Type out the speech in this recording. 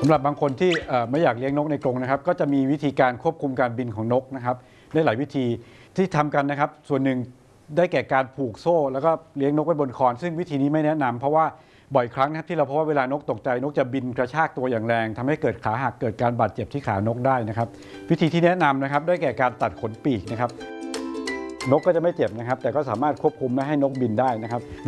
สำหรับบางคนที่ไม่อยากเลี้ยงนกในกรงนะครับก็จะมีวิธีการควบคุมการบินของนกนะครับได้หลายวิธีที่ทำกันนะครับส่วนหนึ่งได้แก่การผูกโซ่แล้วก็เลี้ยงนกไว้บนคอนซึ่งวิธีนี้ไม่แนะนำเพราะว่าบ่อยครั้งนะครับที่เราพบว่าเวลานกตกใจนกจะบินกระชากตัวอย่างแรงทำให้เกิดขาหักเกิดการบาดเจ็บที่ขานกได้นะครับวิธีที่แนะนำนะครับได้แก่การตัดขนปีกนะครับนกก็จะไม่เจ็บนะครับแต่ก็สามารถควบคุมไม่ให้นกบินได้นะครับ